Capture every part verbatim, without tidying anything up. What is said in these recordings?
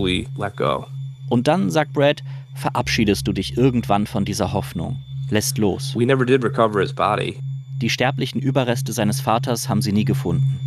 we let go. Und dann, sagt Brad, verabschiedest du dich irgendwann von dieser Hoffnung, lässt los. We never did recover his body. Die sterblichen Überreste seines Vaters haben sie nie gefunden.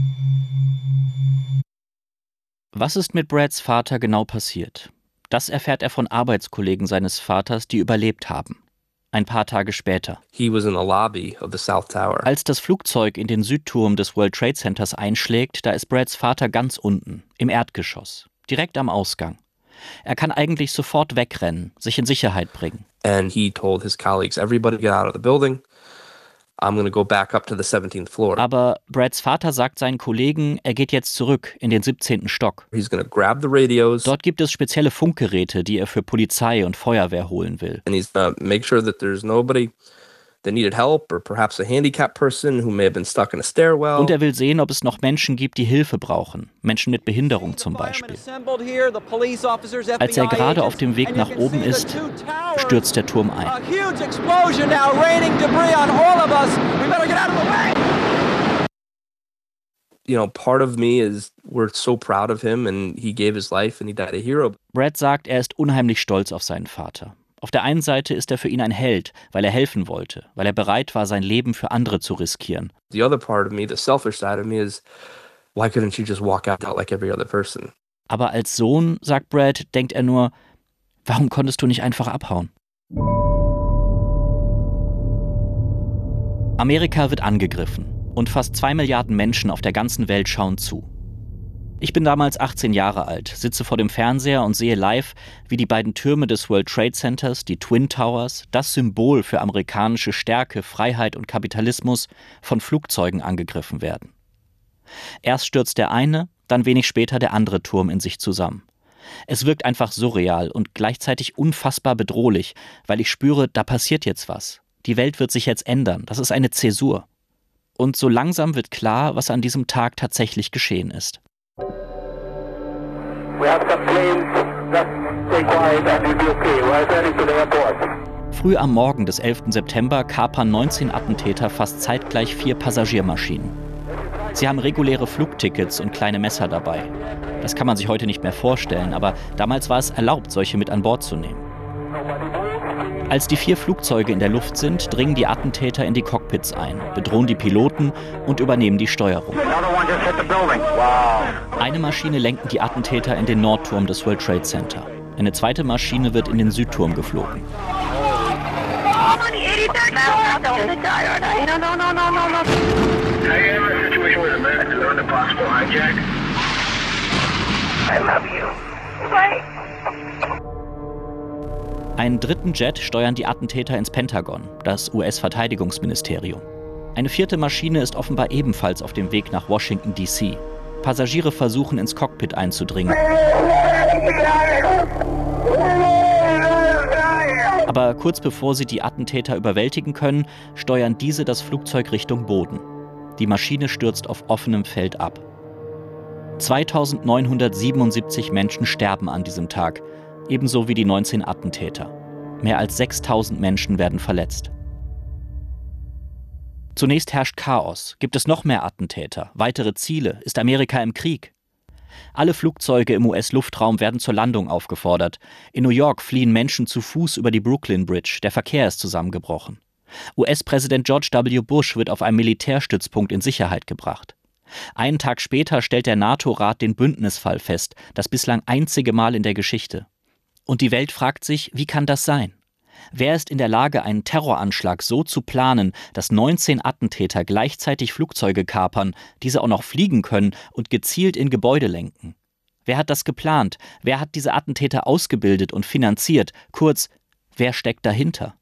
Was ist mit Brads Vater genau passiert? Das erfährt er von Arbeitskollegen seines Vaters, die überlebt haben. Ein paar Tage später. He was in the lobby of the South Tower. Als das Flugzeug in den Südturm des World Trade Centers einschlägt, da ist Brads Vater ganz unten, im Erdgeschoss, direkt am Ausgang. Er kann eigentlich sofort wegrennen, sich in Sicherheit bringen. And he told his colleagues, everybody get out of the building. I'm going to go back up to the seventeenth floor. Aber Brads Vater sagt seinen Kollegen, er geht jetzt zurück in den siebzehnten Stock. He's going to grab the radios. Dort gibt es spezielle Funkgeräte, die er für Polizei und Feuerwehr holen will. And he's going to make sure that there's nobody that needed help or perhaps a handicapped person who may have been stuck in a stairwell. Und er will sehen, ob es noch Menschen gibt, die Hilfe brauchen. Menschen mit Behinderung zum Beispiel. Als er gerade auf dem Weg nach oben ist, stürzt der Turm ein. You know, part of me is we're so proud of him and he gave his life and he died a hero. Brad sagt, er ist unheimlich stolz auf seinen Vater. Auf der einen Seite ist er für ihn ein Held, weil er helfen wollte, weil er bereit war, sein Leben für andere zu riskieren. The other part of me, the selfish side of me is, why couldn't you just walk out like every other person? Aber als Sohn, sagt Brad, denkt er nur, warum konntest du nicht einfach abhauen? Amerika wird angegriffen und fast zwei Milliarden Menschen auf der ganzen Welt schauen zu. Ich bin damals achtzehn Jahre alt, sitze vor dem Fernseher und sehe live, wie die beiden Türme des World Trade Centers, die Twin Towers, das Symbol für amerikanische Stärke, Freiheit und Kapitalismus, von Flugzeugen angegriffen werden. Erst stürzt der eine, dann wenig später der andere Turm in sich zusammen. Es wirkt einfach surreal und gleichzeitig unfassbar bedrohlich, weil ich spüre, da passiert jetzt was. Die Welt wird sich jetzt ändern, das ist eine Zäsur. Und so langsam wird klar, was an diesem Tag tatsächlich geschehen ist. Früh am Morgen des elften September kapern neunzehn Attentäter fast zeitgleich vier Passagiermaschinen. Sie haben reguläre Flugtickets und kleine Messer dabei. Das kann man sich heute nicht mehr vorstellen, aber damals war es erlaubt, solche mit an Bord zu nehmen. Als die vier Flugzeuge in der Luft sind, dringen die Attentäter in die Cockpits ein, bedrohen die Piloten und übernehmen die Steuerung. Eine Maschine lenken die Attentäter in den Nordturm des World Trade Center. Eine zweite Maschine wird in den Südturm geflogen. Einen dritten Jet steuern die Attentäter ins Pentagon, das U S-Verteidigungsministerium. Eine vierte Maschine ist offenbar ebenfalls auf dem Weg nach Washington D C Passagiere versuchen, ins Cockpit einzudringen. Aber kurz bevor sie die Attentäter überwältigen können, steuern diese das Flugzeug Richtung Boden. Die Maschine stürzt auf offenem Feld ab. zweitausendneunhundertsiebenundsiebzig Menschen sterben an diesem Tag, ebenso wie die neunzehn Attentäter. Mehr als sechstausend Menschen werden verletzt. Zunächst herrscht Chaos. Gibt es noch mehr Attentäter? Weitere Ziele? Ist Amerika im Krieg? Alle Flugzeuge im U S-Luftraum werden zur Landung aufgefordert. In New York fliehen Menschen zu Fuß über die Brooklyn Bridge. Der Verkehr ist zusammengebrochen. U S-Präsident George W. Bush wird auf einem Militärstützpunkt in Sicherheit gebracht. Einen Tag später stellt der NATO-Rat den Bündnisfall fest, das bislang einzige Mal in der Geschichte. Und die Welt fragt sich, wie kann das sein? Wer ist in der Lage, einen Terroranschlag so zu planen, dass neunzehn Attentäter gleichzeitig Flugzeuge kapern, diese auch noch fliegen können und gezielt in Gebäude lenken? Wer hat das geplant? Wer hat diese Attentäter ausgebildet und finanziert? Kurz, wer steckt dahinter?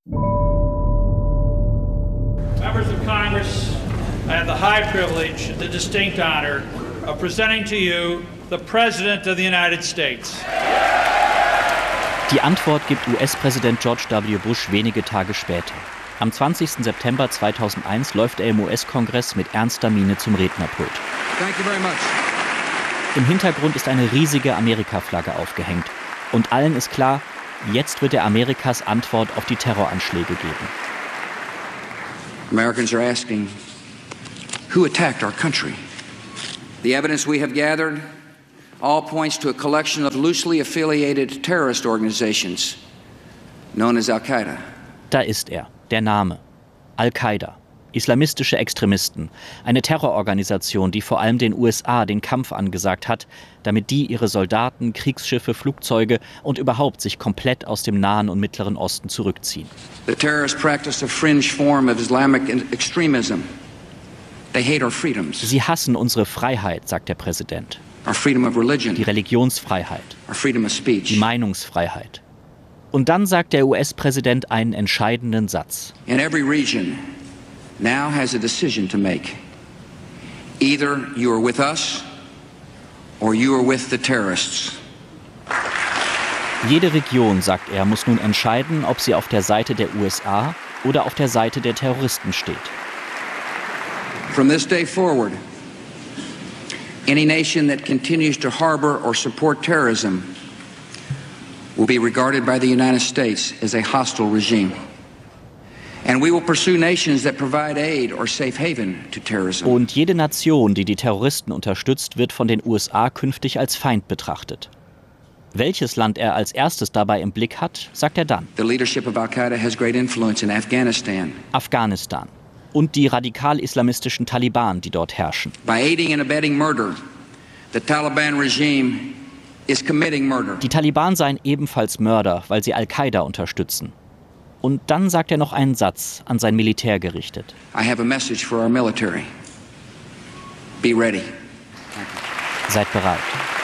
Members of Congress, I have the high privilege, the distinct honor of presenting to you the President of the United States. Die Antwort gibt U S-Präsident George W. Bush wenige Tage später. Am zwanzigsten September zweitausendeins läuft er im U S-Kongress mit ernster Miene zum Rednerpult. Thank you very much. Im Hintergrund ist eine riesige Amerika-Flagge aufgehängt. Und allen ist klar, jetzt wird er Amerikas Antwort auf die Terroranschläge geben. Americans are asking, who attacked our country? The evidence we have gathered all points to a collection of loosely affiliated terrorist organizations known as Al-Qaeda. Da ist er, der Name. Al-Qaida. Islamistische Extremisten. Eine Terrororganisation, die vor allem den U S A den Kampf angesagt hat, damit die ihre Soldaten, Kriegsschiffe, Flugzeuge und überhaupt sich komplett aus dem Nahen und Mittleren Osten zurückziehen. The terrorists practice a fringe form of Islamic extremism. They hate our freedoms. Sie hassen unsere Freiheit, sagt der Präsident. Our freedom of religion. Die Religionsfreiheit. Our freedom of speech. Die Meinungsfreiheit. Und dann sagt der U S-Präsident einen entscheidenden Satz. In every region now has a decision to make. Either you are with us or you are with the terrorists. Jede Region, sagt er, muss nun entscheiden, ob sie auf der Seite der U S A oder auf der Seite der Terroristen steht. From this day forward, any nation that continues to harbor or support terrorism will be regarded by the United States as a hostile regime. And we will pursue nations that provide aid or safe haven to terrorism. Und jede Nation, die die Terroristen unterstützt, wird von den U S A künftig als Feind betrachtet. Welches Land er als erstes dabei im Blick hat, sagt er dann. The leadership of Al-Qaeda has great influence in Afghanistan. Afghanistan. Und die radikal-islamistischen Taliban, die dort herrschen. By aiding and abetting murder, the Taliban regime is committing murder. Die Taliban seien ebenfalls Mörder, weil sie Al-Qaida unterstützen. Und dann sagt er noch einen Satz an sein Militär gerichtet. I have a message for our military. Be ready. Seid bereit.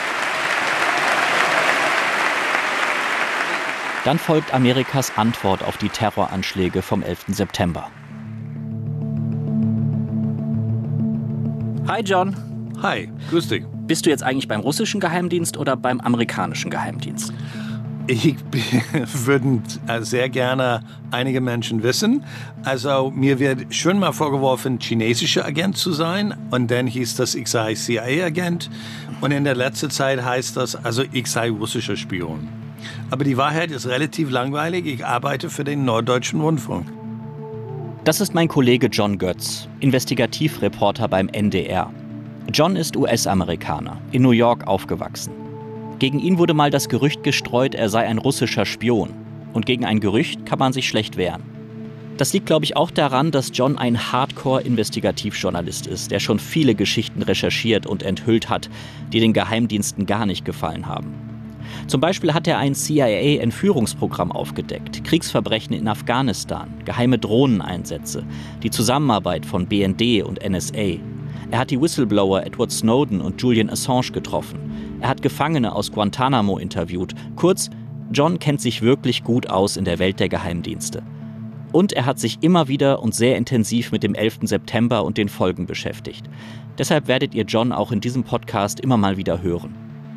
Dann folgt Amerikas Antwort auf die Terroranschläge vom elften September. Hi John. Hi, grüß dich. Bist du jetzt eigentlich beim russischen Geheimdienst oder beim amerikanischen Geheimdienst? Ich würde sehr gerne einige Menschen wissen. Also mir wird schon mal vorgeworfen, chinesischer Agent zu sein. Und dann hieß das, ich sei C I A-Agent. Und in der letzten Zeit heißt das, also ich sei russischer Spion. Aber die Wahrheit ist relativ langweilig. Ich arbeite für den Norddeutschen Rundfunk. Das ist mein Kollege John Götz, Investigativreporter beim N D R. John ist U S-Amerikaner, in New York aufgewachsen. Gegen ihn wurde mal das Gerücht gestreut, er sei ein russischer Spion. Und gegen ein Gerücht kann man sich schlecht wehren. Das liegt, glaube ich, auch daran, dass John ein Hardcore-Investigativjournalist ist, der schon viele Geschichten recherchiert und enthüllt hat, die den Geheimdiensten gar nicht gefallen haben. Zum Beispiel hat er ein C I A-Entführungsprogramm aufgedeckt, Kriegsverbrechen in Afghanistan, geheime Drohneneinsätze, die Zusammenarbeit von B N D und N S A. Er hat die Whistleblower Edward Snowden und Julian Assange getroffen. Er hat Gefangene aus Guantanamo interviewt. Kurz, John kennt sich wirklich gut aus in der Welt der Geheimdienste. Und er hat sich immer wieder und sehr intensiv mit dem elften September und den Folgen beschäftigt. Deshalb werdet ihr John auch in diesem Podcast immer mal wieder hören.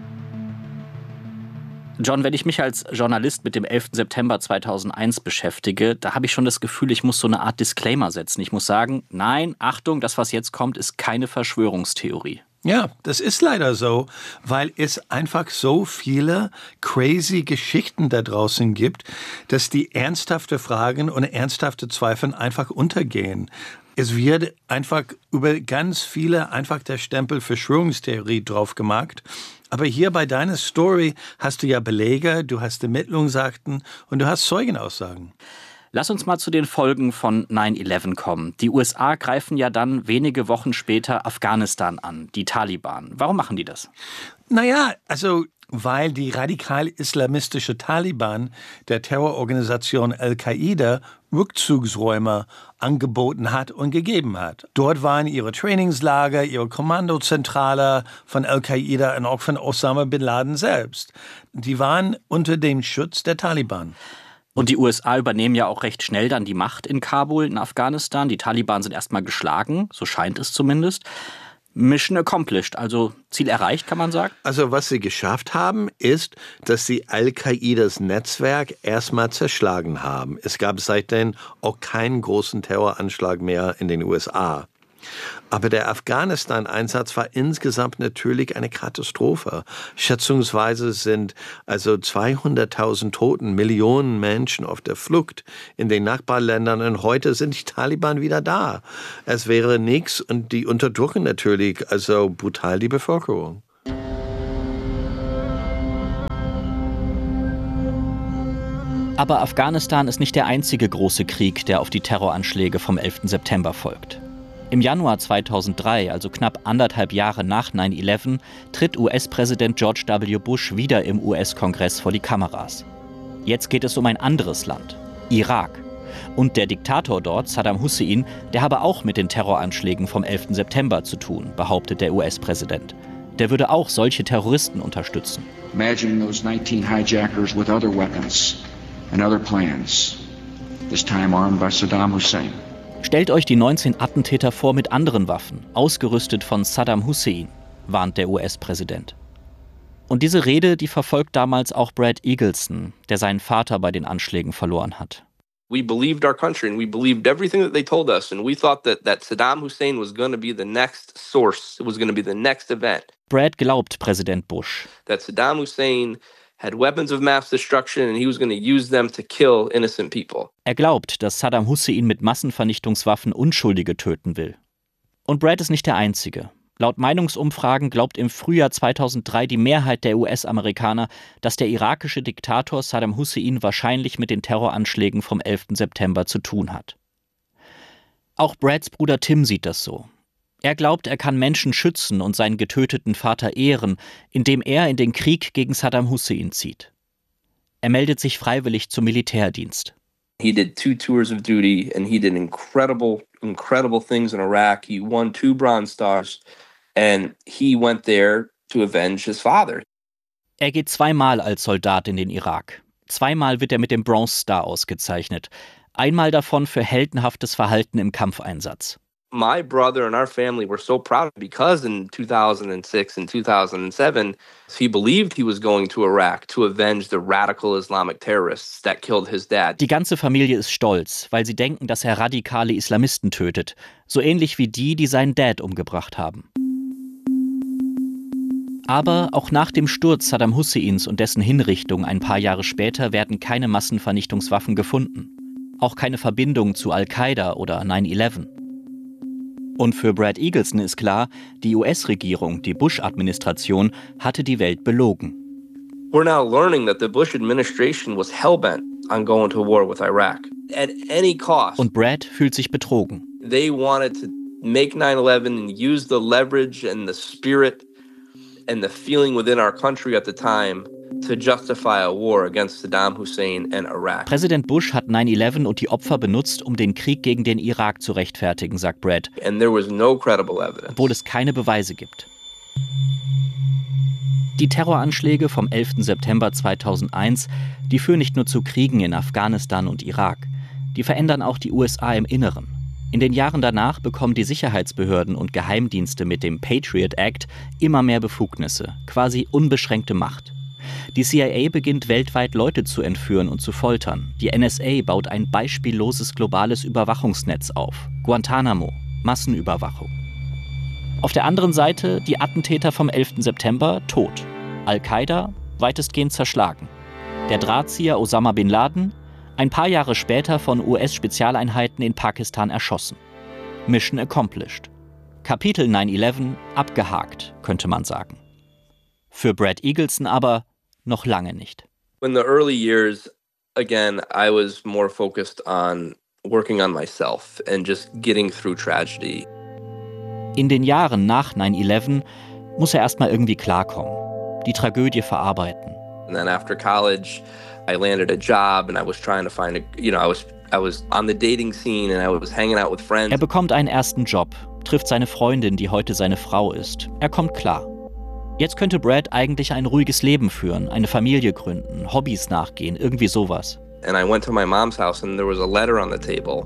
John, wenn ich mich als Journalist mit dem elften September zweitausendeins beschäftige, da habe ich schon das Gefühl, ich muss so eine Art Disclaimer setzen. Ich muss sagen, nein, Achtung, das, was jetzt kommt, ist keine Verschwörungstheorie. Ja, das ist leider so, weil es einfach so viele crazy Geschichten da draußen gibt, dass die ernsthafte Fragen und ernsthafte Zweifel einfach untergehen. Es wird einfach über ganz viele einfach der Stempel Verschwörungstheorie drauf gemacht. Aber hier bei deiner Story hast du ja Belege, du hast Ermittlungsakten und du hast Zeugenaussagen. Lass uns mal zu den Folgen von neun elf kommen. Die U S A greifen ja dann wenige Wochen später Afghanistan an, die Taliban. Warum machen die das? Naja, also weil die radikal-islamistische Taliban der Terrororganisation Al-Qaida Rückzugsräume angeboten hat und gegeben hat. Dort waren ihre Trainingslager, ihre Kommandozentrale von Al-Qaida und auch von Osama Bin Laden selbst. Die waren unter dem Schutz der Taliban. Und die U S A übernehmen ja auch recht schnell dann die Macht in Kabul, in Afghanistan. Die Taliban sind erstmal geschlagen, so scheint es zumindest. Mission accomplished, also Ziel erreicht, kann man sagen? Also was sie geschafft haben, ist, dass sie Al-Qaidas Netzwerk erstmal zerschlagen haben. Es gab seitdem auch keinen großen Terroranschlag mehr in den U S A. Aber der Afghanistan-Einsatz war insgesamt natürlich eine Katastrophe. Schätzungsweise sind also zweihunderttausend Toten, Millionen Menschen auf der Flucht in den Nachbarländern und heute sind die Taliban wieder da. Es wäre nichts und die unterdrücken natürlich also brutal die Bevölkerung. Aber Afghanistan ist nicht der einzige große Krieg, der auf die Terroranschläge vom elften September folgt. Im Januar zweitausenddrei, also knapp anderthalb Jahre nach neun elf, tritt U S-Präsident George W. Bush wieder im U S-Kongress vor die Kameras. Jetzt geht es um ein anderes Land, Irak. Und der Diktator dort, Saddam Hussein, der habe auch mit den Terroranschlägen vom elften September zu tun, behauptet der U S-Präsident. Der würde auch solche Terroristen unterstützen. Imagine those nineteen hijackers with other weapons and other plans, this time armed by Saddam Hussein. Stellt euch die neunzehn Attentäter vor mit anderen Waffen, ausgerüstet von Saddam Hussein, warnt der U S-Präsident. Und diese Rede, die verfolgt damals auch Brad Eagleson, der seinen Vater bei den Anschlägen verloren hat. We believed our country and we believed everything that they told us, and we thought that, that Saddam Hussein was going to be the next source, it was going to be the next event. Brad glaubt Präsident Bush. That Saddam Hussein had weapons of mass destruction and he was going to use them to kill innocent people. Er glaubt, dass Saddam Hussein mit Massenvernichtungswaffen Unschuldige töten will. Und Brad ist nicht der Einzige. Laut Meinungsumfragen glaubt im Frühjahr zweitausenddrei die Mehrheit der U S-Amerikaner, dass der irakische Diktator Saddam Hussein wahrscheinlich mit den Terroranschlägen vom elften September zu tun hat. Auch Brads Bruder Tim sieht das so. Er glaubt, er kann Menschen schützen und seinen getöteten Vater ehren, indem er in den Krieg gegen Saddam Hussein zieht. Er meldet sich freiwillig zum Militärdienst. He did two tours of duty and he did incredible, incredible things in Iraq. He won two Bronze Stars and he went there to avenge his father. Er geht zweimal als Soldat in den Irak. Zweimal wird er mit dem Bronze Star ausgezeichnet. Einmal davon für heldenhaftes Verhalten im Kampfeinsatz. My brother and our family were so proud because in two thousand six and two thousand seven, he believed he was going to Iraq to avenge the radical Islamic terrorists that killed his dad. Die ganze Familie ist stolz, weil sie denken, dass er radikale Islamisten tötet. So ähnlich wie die, die seinen Dad umgebracht haben. Aber auch nach dem Sturz Saddam Husseins und dessen Hinrichtung ein paar Jahre später werden keine Massenvernichtungswaffen gefunden. Auch keine Verbindung zu Al-Qaida oder neun elf. Und für Brad Eagleson ist klar, die U S-Regierung, die Bush-Administration, hatte die Welt belogen. We're now learning that the Bush administration was hell-bent on going to war with Iraq at any cost. Und Brad fühlt sich betrogen. They wanted to make nine eleven and use the leverage and the spirit and the feeling within our country at the time to justify a war against Saddam Hussein and Iraq. Präsident Bush hat neun elf und die Opfer benutzt, um den Krieg gegen den Irak zu rechtfertigen, sagt Brad. And there was no credible evidence. Obwohl es keine Beweise gibt. Die Terroranschläge vom elften September zweitausendeins, die führen nicht nur zu Kriegen in Afghanistan und Irak. Die verändern auch die U S A im Inneren. In den Jahren danach bekommen die Sicherheitsbehörden und Geheimdienste mit dem Patriot Act immer mehr Befugnisse, quasi unbeschränkte Macht. Die C I A beginnt weltweit Leute zu entführen und zu foltern. Die N S A baut ein beispielloses globales Überwachungsnetz auf. Guantanamo, Massenüberwachung. Auf der anderen Seite die Attentäter vom elften September tot. Al-Qaida weitestgehend zerschlagen. Der Drahtzieher Osama bin Laden ein paar Jahre später von U S-Spezialeinheiten in Pakistan erschossen. Mission accomplished. Kapitel neun elf abgehakt, könnte man sagen. Für Brad Eagleson aber noch lange nicht. In the early years, again, I was more focused on working on myself and just getting through tragedy. In den Jahren nach neun elf muss er erstmal irgendwie klarkommen, die Tragödie verarbeiten. And then after college, I landed a job and I was trying to find a, you know, I was I was on the dating scene and I was hanging out with friends. Er bekommt einen ersten Job, trifft seine Freundin, die heute seine Frau ist. Er kommt klar. Jetzt könnte Brad eigentlich ein ruhiges Leben führen, eine Familie gründen, Hobbys nachgehen, irgendwie sowas. And I went to my mom's house and there was a letter on the table.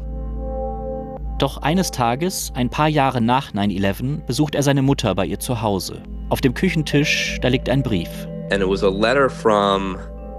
Doch eines Tages, ein paar Jahre nach neun elf, besucht er seine Mutter bei ihr zu Hause. Auf dem Küchentisch, da liegt ein Brief. And it was a letter from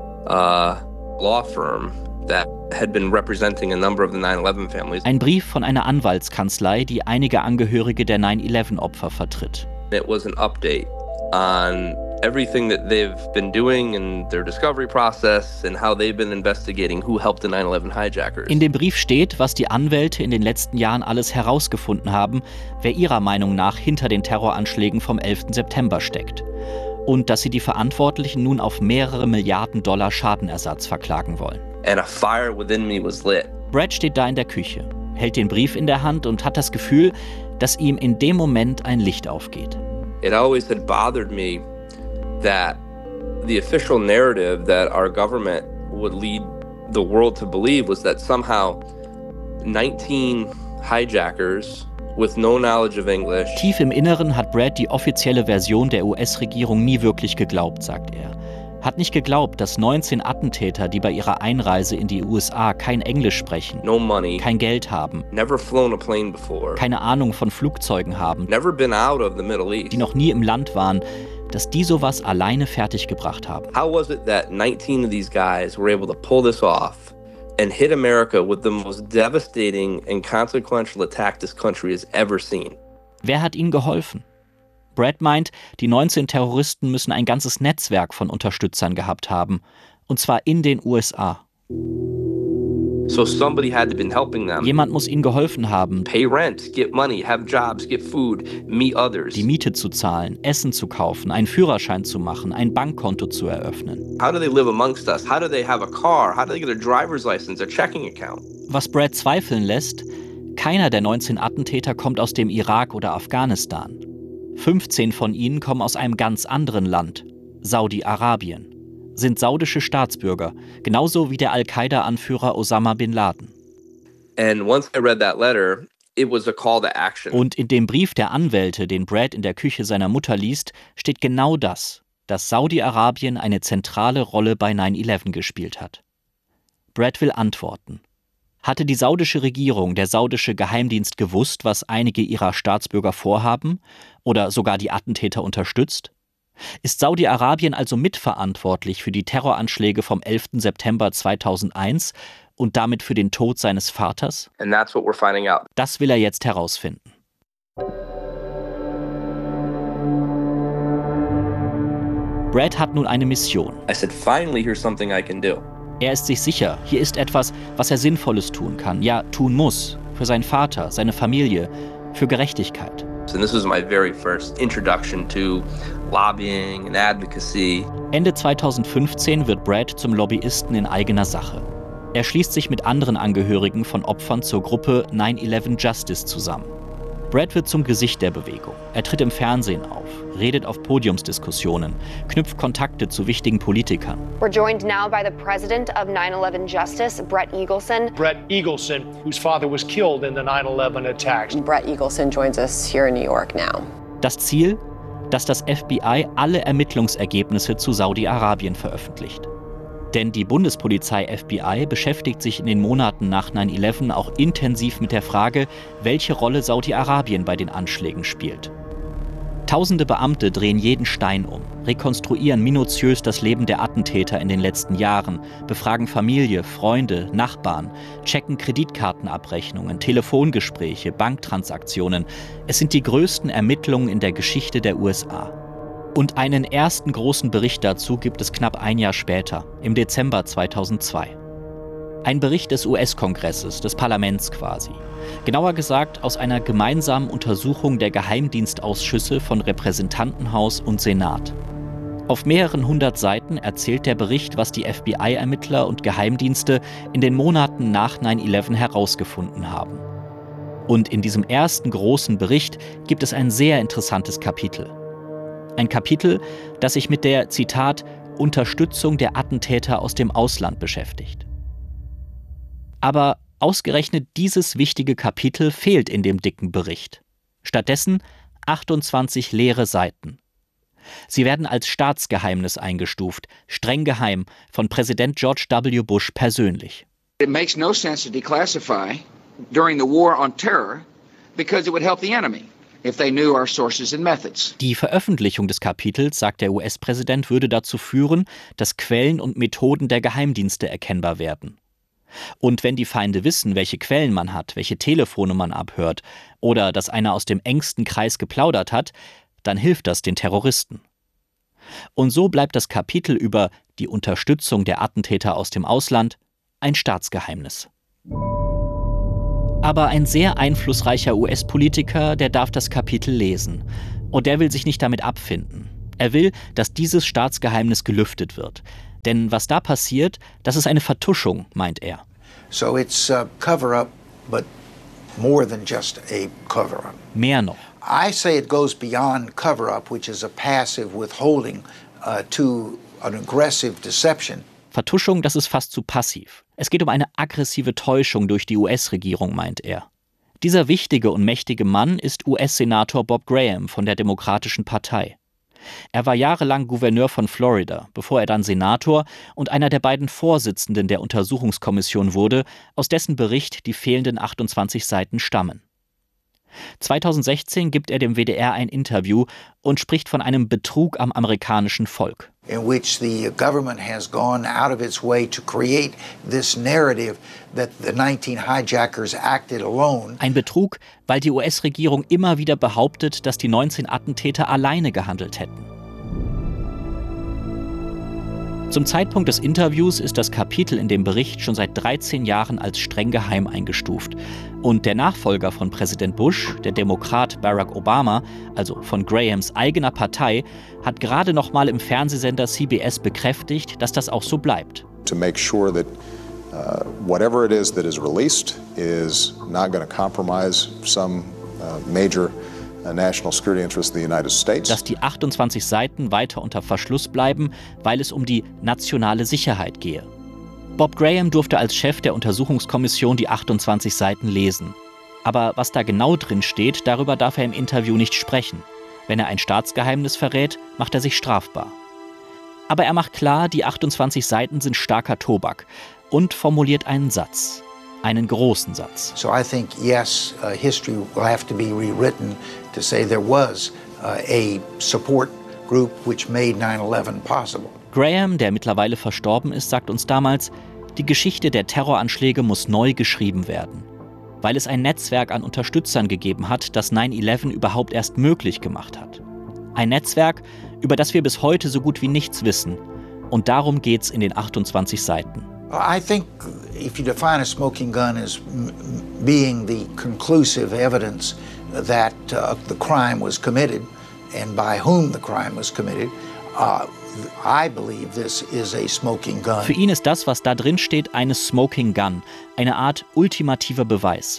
a law firm that had been representing a number of the nine eleven families. Ein Brief von einer Anwaltskanzlei, die einige Angehörige der neun elf Opfer vertritt. It was an update on everything that they've been doing in their discovery process and how they've been investigating who helped the nine elf hijackers. In dem Brief steht, was die Anwälte in den letzten Jahren alles herausgefunden haben, wer ihrer Meinung nach hinter den Terroranschlägen vom elften September steckt. Und dass sie die Verantwortlichen nun auf mehrere Milliarden Dollar Schadenersatz verklagen wollen. and a fire within me was lit. Brad steht da in der Küche, hält den Brief in der Hand und hat das Gefühl, dass ihm in dem Moment ein Licht aufgeht. It always had bothered me that the official narrative that our government would lead the world to believe was that somehow nineteen hijackers with no knowledge of English. Tief im Inneren hat Brad die offizielle Version der U S-Regierung nie wirklich geglaubt, sagt er. Hat nicht geglaubt, dass neunzehn Attentäter, die bei ihrer Einreise in die U S A kein Englisch sprechen, no money, kein Geld haben, never flown a plane before, keine Ahnung von Flugzeugen haben, never been out of the Middle East, die noch nie im Land waren, dass die sowas alleine fertiggebracht haben. How was it that nineteen of these guys were able to pull this off and hit America with the most devastating and consequential attack this country has ever seen? Wer hat ihnen geholfen? Brad meint, die neunzehn Terroristen müssen ein ganzes Netzwerk von Unterstützern gehabt haben, und zwar in den U S A. So somebody had to been helping them. Jemand muss ihnen geholfen haben, Pay rent, get money, have jobs, get food, meet others. die Miete zu zahlen, Essen zu kaufen, einen Führerschein zu machen, ein Bankkonto zu eröffnen. How do they live amongst us? How do they have a car? How do they get a driver's license, a checking account? Was Brad zweifeln lässt, keiner der neunzehn Attentäter kommt aus dem Irak oder Afghanistan. fünfzehn von ihnen kommen aus einem ganz anderen Land, Saudi-Arabien, sind saudische Staatsbürger, genauso wie der Al-Qaida-Anführer Osama bin Laden. And once I read that letter, it was a call to action. Und in dem Brief der Anwälte, den Brad in der Küche seiner Mutter liest, steht genau das, dass Saudi-Arabien eine zentrale Rolle bei nine eleven gespielt hat. Brad will antworten. Hatte die saudische Regierung, der saudische Geheimdienst gewusst, was einige ihrer Staatsbürger vorhaben oder sogar die Attentäter unterstützt? Ist Saudi-Arabien also mitverantwortlich für die Terroranschläge vom elften September zweitausendeins und damit für den Tod seines Vaters? And that's what we're finding out. Das will er jetzt herausfinden. Brad hat nun eine Mission. I said, finally, here's something I can do. Er ist sich sicher, hier ist etwas, was er Sinnvolles tun kann, ja, tun muss. Für seinen Vater, seine Familie, für Gerechtigkeit. And this was my very first introduction to lobbying and advocacy. Ende zweitausendfünfzehn wird Brad zum Lobbyisten in eigener Sache. Er schließt sich mit anderen Angehörigen von Opfern zur Gruppe nine eleven Justice zusammen. Brad wird zum Gesicht der Bewegung. Er tritt im Fernsehen auf, redet auf Podiumsdiskussionen, knüpft Kontakte zu wichtigen Politikern. We're joined now by the president of nine eleven Justice, Bret Eagleson. Bret Eagleson, whose father was killed in the nine eleven attacks. Bret Eagleson joins us here in New York now. Das Ziel, dass das F B I alle Ermittlungsergebnisse zu Saudi-Arabien veröffentlicht. Denn die Bundespolizei F B I beschäftigt sich in den Monaten nach nine eleven auch intensiv mit der Frage, welche Rolle Saudi-Arabien bei den Anschlägen spielt. Tausende Beamte drehen jeden Stein um, rekonstruieren minutiös das Leben der Attentäter in den letzten Jahren, befragen Familie, Freunde, Nachbarn, checken Kreditkartenabrechnungen, Telefongespräche, Banktransaktionen. Es sind die größten Ermittlungen in der Geschichte der U S A. Und einen ersten großen Bericht dazu gibt es knapp ein Jahr später, im Dezember zweitausendzwei. Ein Bericht des U S-Kongresses, des Parlaments quasi. Genauer gesagt aus einer gemeinsamen Untersuchung der Geheimdienstausschüsse von Repräsentantenhaus und Senat. Auf mehreren hundert Seiten erzählt der Bericht, was die F B I-Ermittler und Geheimdienste in den Monaten nach nine eleven herausgefunden haben. Und in diesem ersten großen Bericht gibt es ein sehr interessantes Kapitel. Ein Kapitel, das sich mit der, Zitat, Unterstützung der Attentäter aus dem Ausland beschäftigt. Aber ausgerechnet dieses wichtige Kapitel fehlt in dem dicken Bericht. Stattdessen achtundzwanzig leere Seiten. Sie werden als Staatsgeheimnis eingestuft, streng geheim, von Präsident George W. Bush persönlich. It makes no sense to declassify during the war on terror because it would help the enemy. If they knew our sources and methods. Die Veröffentlichung des Kapitels, sagt der U S-Präsident, würde dazu führen, dass Quellen und Methoden der Geheimdienste erkennbar werden. Und wenn die Feinde wissen, welche Quellen man hat, welche Telefone man abhört oder dass einer aus dem engsten Kreis geplaudert hat, dann hilft das den Terroristen. Und so bleibt das Kapitel über die Unterstützung der Attentäter aus dem Ausland ein Staatsgeheimnis. Aber ein sehr einflussreicher U S-Politiker, der darf das Kapitel lesen. Und der will sich nicht damit abfinden. Er will, dass dieses Staatsgeheimnis gelüftet wird. Denn was da passiert, das ist eine Vertuschung, meint er. So it's a cover-up, but more than just a cover-up. Mehr noch. I say it goes beyond cover-up, which is a passive withholding, uh, to an aggressive deception. Vertuschung, das ist fast zu passiv. Es geht um eine aggressive Täuschung durch die U S-Regierung, meint er. Dieser wichtige und mächtige Mann ist U S-Senator Bob Graham von der Demokratischen Partei. Er war jahrelang Gouverneur von Florida, bevor er dann Senator und einer der beiden Vorsitzenden der Untersuchungskommission wurde, aus dessen Bericht die fehlenden achtundzwanzig Seiten stammen. zweitausendsechzehn gibt er dem W D R ein Interview und spricht von einem Betrug am amerikanischen Volk. In which the government has gone out of its way to create this narrative that the nineteen hijackers acted alone. Ein Betrug, weil die U S-Regierung immer wieder behauptet, dass die neunzehn Attentäter alleine gehandelt hätten. Zum Zeitpunkt des Interviews ist das Kapitel in dem Bericht schon seit dreizehn Jahren als streng geheim eingestuft. Und der Nachfolger von Präsident Bush, der Demokrat Barack Obama, also von Grahams eigener Partei, hat gerade noch mal im Fernsehsender C B S bekräftigt, dass das auch so bleibt. To make sure that uh, whatever it is that is released is not going to compromise some uh, major national security interest of the United States. Dass die achtundzwanzig Seiten weiter unter Verschluss bleiben, weil es um die nationale Sicherheit gehe. Bob Graham durfte als Chef der Untersuchungskommission die achtundzwanzig Seiten lesen. Aber was da genau drin steht, darüber darf er im Interview nicht sprechen. Wenn er ein Staatsgeheimnis verrät, macht er sich strafbar. Aber er macht klar, die achtundzwanzig Seiten sind starker Tobak und formuliert einen Satz. Einen großen Satz. So I think, yes, uh, history will have to be rewritten to say there was uh, a support group which made nine eleven possible. Graham, der mittlerweile verstorben ist, sagt uns damals, die Geschichte der Terroranschläge muss neu geschrieben werden. Weil es ein Netzwerk an Unterstützern gegeben hat, das nine eleven überhaupt erst möglich gemacht hat. Ein Netzwerk, über das wir bis heute so gut wie nichts wissen. Und darum geht's in den achtundzwanzig Seiten. I think if you define a smoking gun as being the conclusive evidence that uh, the crime was committed and by whom the crime was committed, uh, I believe this is a smoking gun. Für ihn ist das, was da drin steht, eine Smoking Gun, eine Art ultimativer Beweis.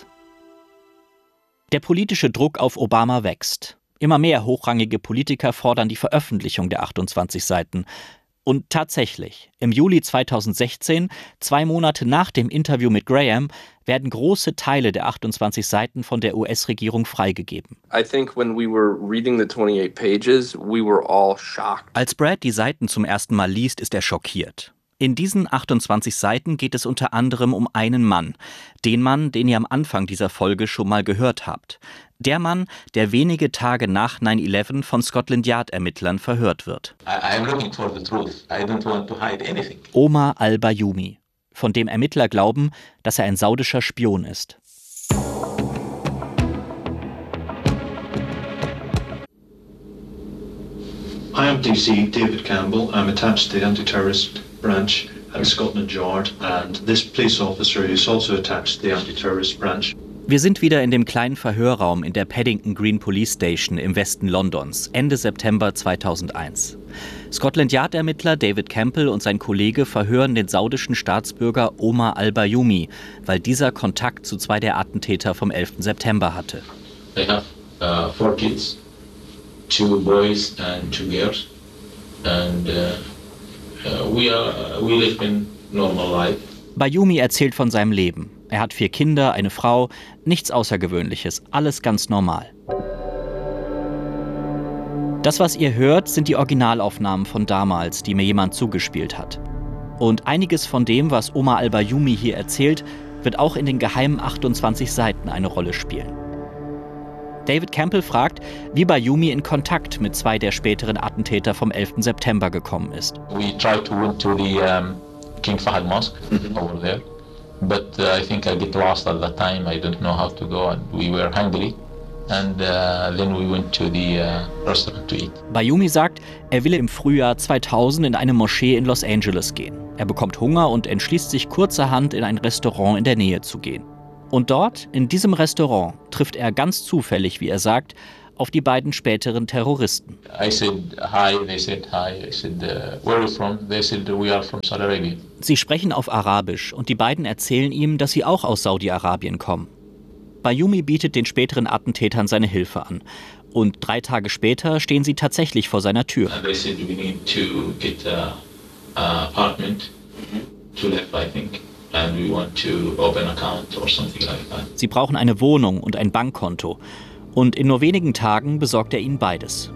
Der politische Druck auf Obama wächst. Immer mehr hochrangige Politiker fordern die Veröffentlichung der achtundzwanzig Seiten. Und tatsächlich, im Juli zweitausendsechzehn, zwei Monate nach dem Interview mit Graham, werden große Teile der achtundzwanzig Seiten von der U S-Regierung freigegeben. I think when we were reading the twenty-eight pages, we were all shocked. Als Brad die Seiten zum ersten Mal liest, ist er schockiert. In diesen achtundzwanzig Seiten geht es unter anderem um einen Mann. Den Mann, den ihr am Anfang dieser Folge schon mal gehört habt. Der Mann, der wenige Tage nach nine eleven von Scotland Yard-Ermittlern verhört wird. Omar al-Bayoumi, von dem Ermittler glauben, dass er ein saudischer Spion ist. I am D C David Campbell. I'm attached to the anti-terrorist branch at Scotland Yard, and this police officer is also attached to the anti-terrorist branch. Wir sind wieder in dem kleinen Verhörraum in der Paddington Green Police Station im Westen Londons, Ende September zweitausendeins. Scotland Yard-Ermittler David Campbell und sein Kollege verhören den saudischen Staatsbürger Omar al-Bayoumi, weil dieser Kontakt zu zwei der Attentäter vom elften September hatte. I have uh, four kids, two boys and two girls, and uh, uh, we are we live in normal life. Bayoumi erzählt von seinem Leben. Er hat vier Kinder, eine Frau, nichts Außergewöhnliches, alles ganz normal. Das, was ihr hört, sind die Originalaufnahmen von damals, die mir jemand zugespielt hat. Und einiges von dem, was Omar al-Bayoumi hier erzählt, wird auch in den geheimen achtundzwanzig Seiten eine Rolle spielen. David Campbell fragt, wie Bayoumi in Kontakt mit zwei der späteren Attentäter vom elften September gekommen ist. We tried to went to the um, King Fahd Mosque over there. But uh, I think I get lost at that time. I don't know how to go, and we were hungry. And uh, then we went to the uh, restaurant to eat. Bayoumi sagt, er will im Frühjahr zweitausend in eine Moschee in Los Angeles gehen. Er bekommt Hunger und entschließt sich kurzerhand in ein Restaurant in der Nähe zu gehen. Und dort, in diesem Restaurant, trifft er ganz zufällig, wie er sagt, auf die beiden späteren Terroristen. I said hi, they said hi. I said, uh, where are you from? They said, we are from Saudi Arabia. Sie sprechen auf Arabisch und die beiden erzählen ihm, dass sie auch aus Saudi-Arabien kommen. Bayoumi bietet den späteren Attentätern seine Hilfe an. Und drei Tage später stehen sie tatsächlich vor seiner Tür. And they said, we need to get a, a apartment to live, I think. And we want to open an account or something like that. Sie brauchen eine Wohnung und ein Bankkonto. Und in nur wenigen Tagen besorgt er ihnen beides.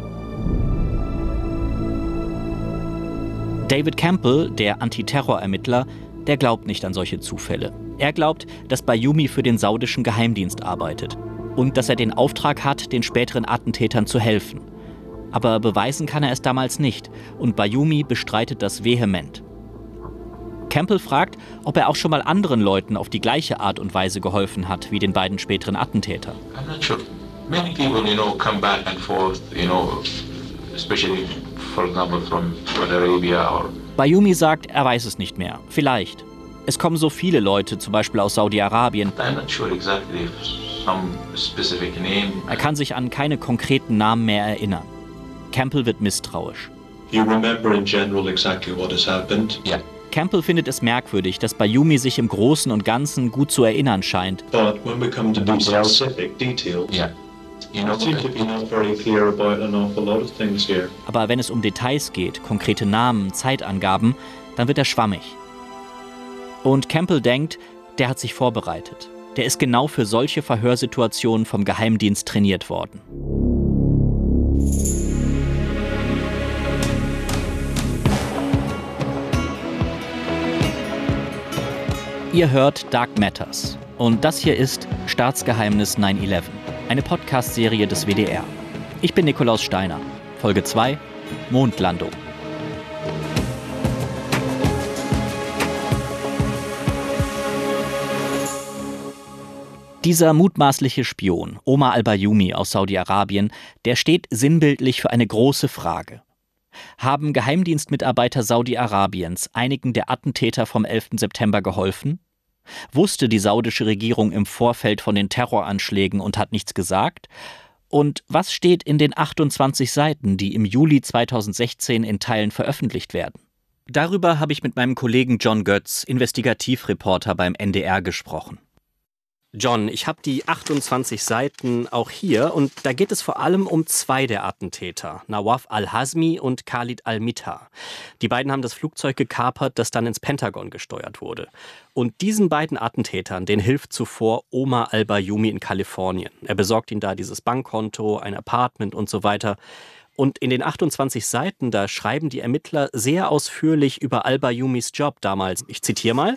David Campbell, der Antiterrorermittler, der glaubt nicht an solche Zufälle. Er glaubt, dass Bayoumi für den saudischen Geheimdienst arbeitet und dass er den Auftrag hat, den späteren Attentätern zu helfen. Aber beweisen kann er es damals nicht und Bayoumi bestreitet das vehement. Campbell fragt, ob er auch schon mal anderen Leuten auf die gleiche Art und Weise geholfen hat wie den beiden späteren Attentätern. I'm not sure. Many people, you know, come back and forth, you know, especially, for example, from Saudi Arabia or... Bayoumi sagt, er weiß es nicht mehr. Vielleicht. Es kommen so viele Leute, zum Beispiel aus Saudi-Arabien. I'm not sure exactly if some specific name... Er kann sich an keine konkreten Namen mehr erinnern. Campbell wird misstrauisch. You remember in general exactly what has happened? Yeah. Campbell findet es merkwürdig, dass Bayoumi sich im Großen und Ganzen gut zu erinnern scheint. But when we come to the specific details, yeah. You know, I seem to be not very clear about an awful lot of things here. Aber wenn es um Details geht, konkrete Namen, Zeitangaben, dann wird er schwammig. Und Campbell denkt, der hat sich vorbereitet. Der ist genau für solche Verhörsituationen vom Geheimdienst trainiert worden. Ihr hört Dark Matters und das hier ist Staatsgeheimnis neun elf, eine Podcast-Serie des W D R. Ich bin Nikolaus Steiner. Folge zwei, Mondlandung. Dieser mutmaßliche Spion, Omar al-Bayoumi aus Saudi-Arabien, der steht sinnbildlich für eine große Frage. Haben Geheimdienstmitarbeiter Saudi-Arabiens einigen der Attentäter vom elften September geholfen? Wusste die saudische Regierung im Vorfeld von den Terroranschlägen und hat nichts gesagt? Und was steht in den achtundzwanzig Seiten, die im Juli zweitausendsechzehn in Teilen veröffentlicht werden? Darüber habe ich mit meinem Kollegen John Götz, Investigativreporter beim N D R, gesprochen. John, ich habe die achtundzwanzig Seiten auch hier und da geht es vor allem um zwei der Attentäter, Nawaf al-Hazmi und Khalid al-Mitar. Die beiden haben das Flugzeug gekapert, das dann ins Pentagon gesteuert wurde. Und diesen beiden Attentätern, denen hilft zuvor Omar al-Bayoumi in Kalifornien. Er besorgt ihnen da dieses Bankkonto, ein Apartment und so weiter. Und in den achtundzwanzig Seiten, da schreiben die Ermittler sehr ausführlich über al-Bayoumis Job damals. Ich zitiere mal.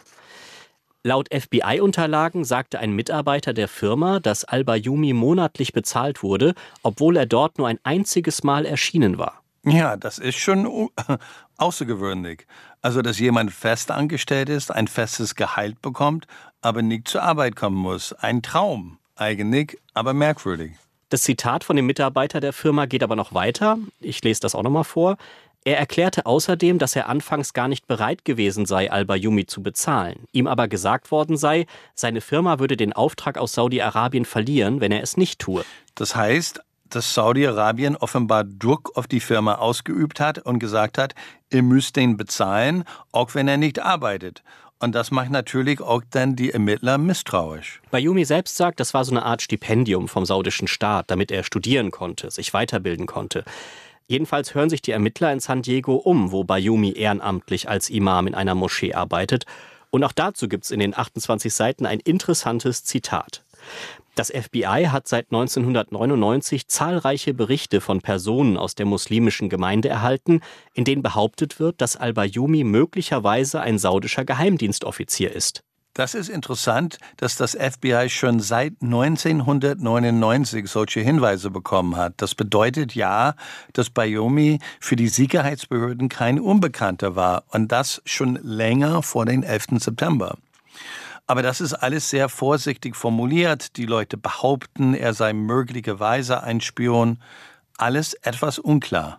Laut F B I-Unterlagen sagte ein Mitarbeiter der Firma, dass al-Bayoumi monatlich bezahlt wurde, obwohl er dort nur ein einziges Mal erschienen war. Ja, das ist schon außergewöhnlich. Also, dass jemand fest angestellt ist, ein festes Gehalt bekommt, aber nicht zur Arbeit kommen muss. Ein Traum, eigentlich, aber merkwürdig. Das Zitat von dem Mitarbeiter der Firma geht aber noch weiter. Ich lese das auch noch mal vor. Er erklärte außerdem, dass er anfangs gar nicht bereit gewesen sei, al-Bayoumi zu bezahlen. Ihm aber gesagt worden sei, seine Firma würde den Auftrag aus Saudi-Arabien verlieren, wenn er es nicht tue. Das heißt, dass Saudi-Arabien offenbar Druck auf die Firma ausgeübt hat und gesagt hat, ihr müsst den bezahlen, auch wenn er nicht arbeitet. Und das macht natürlich auch dann die Ermittler misstrauisch. Bayoumi selbst sagt, das war so eine Art Stipendium vom saudischen Staat, damit er studieren konnte, sich weiterbilden konnte. Jedenfalls hören sich die Ermittler in San Diego um, wo Bayoumi ehrenamtlich als Imam in einer Moschee arbeitet. Und auch dazu gibt es in den achtundzwanzig Seiten ein interessantes Zitat. Das F B I hat seit neunzehnhundertneunundneunzig zahlreiche Berichte von Personen aus der muslimischen Gemeinde erhalten, in denen behauptet wird, dass al-Bayoumi möglicherweise ein saudischer Geheimdienstoffizier ist. Das ist interessant, dass das F B I schon seit neunzehnhundertneunundneunzig solche Hinweise bekommen hat. Das bedeutet ja, dass Bayoumi für die Sicherheitsbehörden kein Unbekannter war und das schon länger vor dem elften September. Aber das ist alles sehr vorsichtig formuliert. Die Leute behaupten, er sei möglicherweise ein Spion. Alles etwas unklar.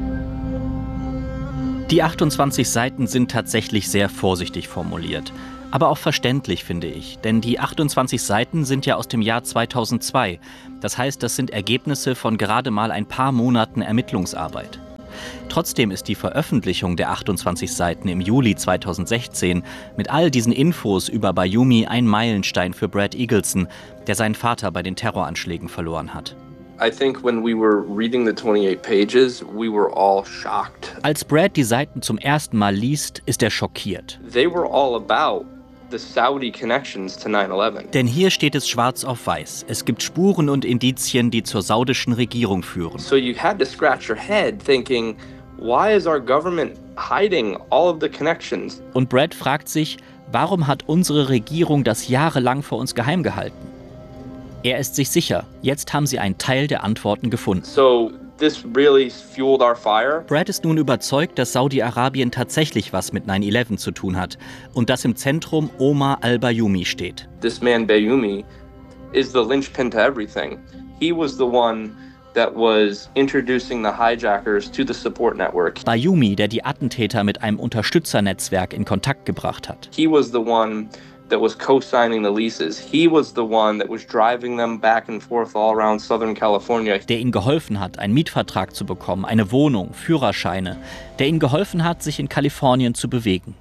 Die achtundzwanzig Seiten sind tatsächlich sehr vorsichtig formuliert. Aber auch verständlich, finde ich, denn die achtundzwanzig Seiten sind ja aus dem Jahr zweitausendzwei. Das heißt, das sind Ergebnisse von gerade mal ein paar Monaten Ermittlungsarbeit. Trotzdem ist die Veröffentlichung der achtundzwanzig Seiten im Juli zweitausendsechzehn mit all diesen Infos über Bayoumi ein Meilenstein für Brad Eagleson, der seinen Vater bei den Terroranschlägen verloren hat. I think when we were reading the twenty-eight pages, we were all shocked. Als Brad die Seiten zum ersten Mal liest, ist er schockiert. They were all about the Saudi connections to nine eleven. Denn hier steht es schwarz auf weiß. Es gibt Spuren und Indizien, die zur saudischen Regierung führen. So you had to scratch your head thinking, why is our government hiding all of the connections? Und Brad fragt sich, warum hat unsere Regierung das jahrelang vor uns geheim gehalten? Er ist sich sicher, jetzt haben sie einen Teil der Antworten gefunden. So this really fueled our fire. Brad ist nun überzeugt, dass Saudi-Arabien tatsächlich was mit nine eleven zu tun hat und dass im Zentrum Omar al-Bayoumi steht. This man Bayoumi is the linchpin to everything. He was the one that was introducing the hijackers to the support network. Bayoumi, der die Attentäter mit einem Unterstützernetzwerk in Kontakt gebracht hat. He was the one that was co-signing the leases. He was the one that was driving them back and forth all around Southern California. Der ihnen geholfen hat, einen Mietvertrag zu bekommen, eine Wohnung, Führerscheine. Der ihnen geholfen hat, sich in Kalifornien zu bewegen.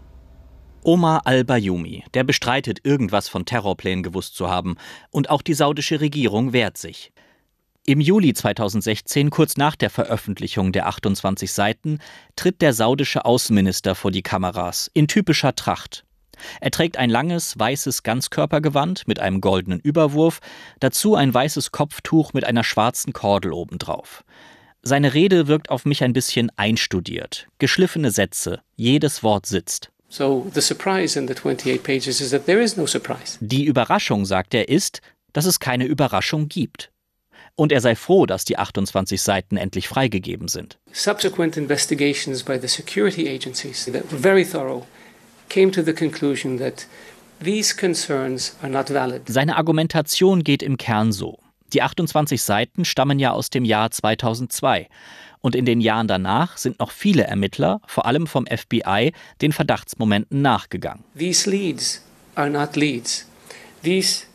Omar al-Bayoumi, der bestreitet, irgendwas von Terrorplänen gewusst zu haben. Und auch die saudische Regierung wehrt sich. Im Juli zweitausendsechzehn, kurz nach der Veröffentlichung der achtundzwanzig Seiten, tritt der saudische Außenminister vor die Kameras, in typischer Tracht. Er trägt ein langes, weißes Ganzkörpergewand mit einem goldenen Überwurf, dazu ein weißes Kopftuch mit einer schwarzen Kordel obendrauf. Seine Rede wirkt auf mich ein bisschen einstudiert. Geschliffene Sätze, jedes Wort sitzt. So the surprise in the twenty-eight pages is that there is no surprise. Die Überraschung, sagt er, ist, dass es keine Überraschung gibt. Und er sei froh, dass die achtundzwanzig Seiten endlich freigegeben sind. Subsequent investigations by the security agencies that were very thorough came to the conclusion that these concerns are not valid. Seine Argumentation geht im Kern so. Die achtundzwanzig Seiten stammen ja aus dem Jahr zweitausendzwei. Und in den Jahren danach sind noch viele Ermittler, vor allem vom F B I, den Verdachtsmomenten nachgegangen. These leads are not leads. These